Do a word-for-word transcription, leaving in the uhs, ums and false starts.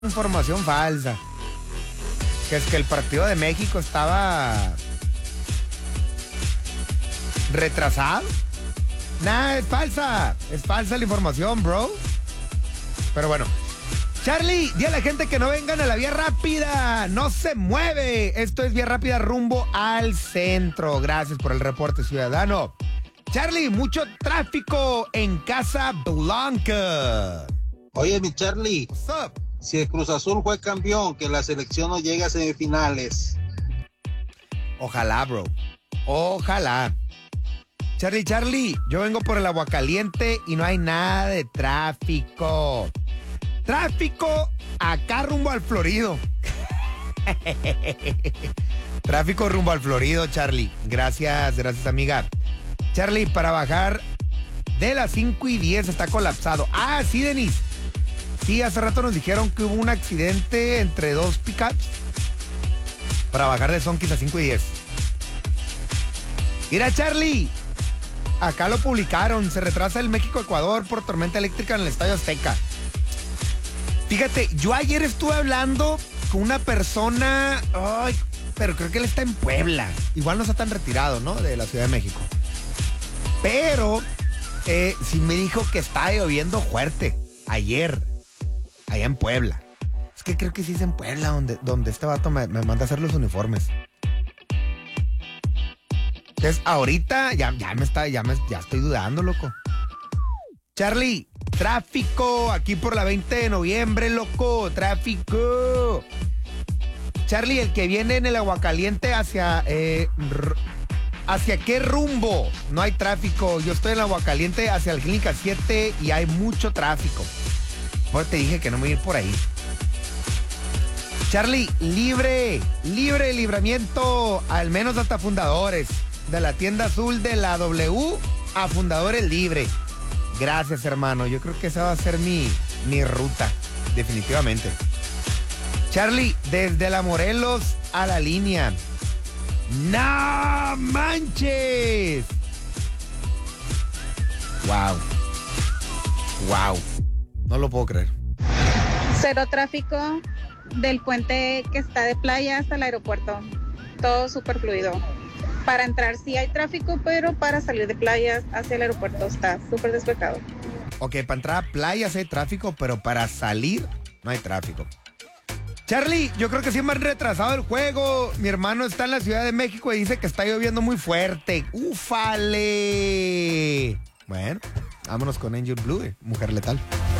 Información falsa. Que es que el partido de México estaba retrasado. Nah, es falsa. Es falsa la información, bro. Pero bueno. Charlie, di a la gente que no vengan a la vía rápida. No se mueve. Esto es vía rápida rumbo al centro. Gracias por el reporte, ciudadano. Charlie, mucho tráfico en Casa Blanca. Oye, mi Charlie. What's up? Si el Cruz Azul fue campeón, que la selección no llegue a semifinales. Ojalá, bro. Ojalá. Charlie, Charlie, yo vengo por el Aguacaliente y no hay nada de tráfico. Tráfico acá rumbo al Florido. Tráfico rumbo al Florido, Charlie. Gracias, gracias, amiga. Charlie, para bajar de las cinco y diez está colapsado. Ah, sí, Denis. Sí, hace rato nos dijeron que hubo un accidente entre dos pickups para bajar de Sonquis a cinco y diez. Mira, Charlie, acá lo publicaron. Se retrasa el México-Ecuador por tormenta eléctrica en el Estadio Azteca. Fíjate, yo ayer estuve hablando con una persona, ay, pero creo que él está en Puebla. Igual no está tan retirado, ¿no? De la Ciudad de México. Pero eh, sí me dijo que está lloviendo fuerte ayer. Allá en Puebla. Es que creo que sí es en Puebla donde, donde este vato me, me manda a hacer los uniformes. Entonces, ahorita ya, ya me está, ya me, ya estoy dudando, loco. Charlie, tráfico aquí por la veinte de noviembre, loco. Tráfico. Charlie, el que viene en el Aguacaliente hacia... Eh, r- ¿Hacia qué rumbo? No hay tráfico. Yo estoy en el Aguacaliente hacia la Clínica siete y hay mucho tráfico. Pues te dije que no me voy a ir por ahí. Charlie, libre, libre de libramiento, al menos hasta Fundadores. De la tienda azul de la W a Fundadores libre. Gracias, hermano. Yo creo que esa va a ser mi, mi ruta, definitivamente. Charlie, desde la Morelos a la línea. ¡No manches! Wow. Wow. No lo puedo creer. Cero tráfico del puente que está de playa hasta el aeropuerto. Todo súper fluido. Para entrar sí hay tráfico, pero para salir de playas hacia el aeropuerto está súper despejado. Ok, para entrar a playas hay tráfico, pero para salir no hay tráfico. Charlie, yo creo que sí me han retrasado el juego. Mi hermano está en la Ciudad de México y dice que está lloviendo muy fuerte. ¡Ufale! Bueno, vámonos con Angel Blue, Mujer Letal.